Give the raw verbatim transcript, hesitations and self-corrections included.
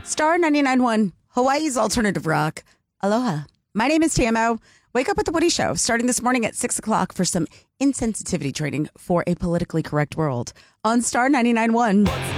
Star ninety-nine point one, Hawaii's alternative rock. Aloha. My name is Tamo. Wake up with the Woody Show, starting this morning at six o'clock for some insensitivity training for a politically correct world on Star ninety-nine point one.